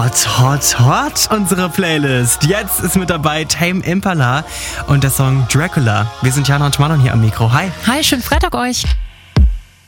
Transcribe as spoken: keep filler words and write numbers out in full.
Hot, hot, hot, unsere Playlist. Jetzt ist mit dabei Tame Impala und der Song Dracula. Wir sind Jana und Manon hier am Mikro. Hi. Hi, schönen Freitag euch.